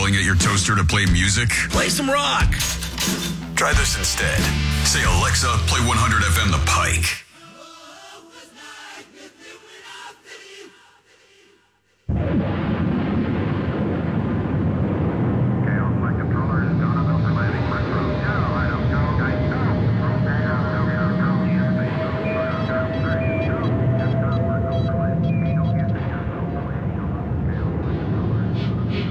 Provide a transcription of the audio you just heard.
yelling at your toaster to play music? Play some rock. Try this instead. Say, Alexa, play 100 FM The Pike.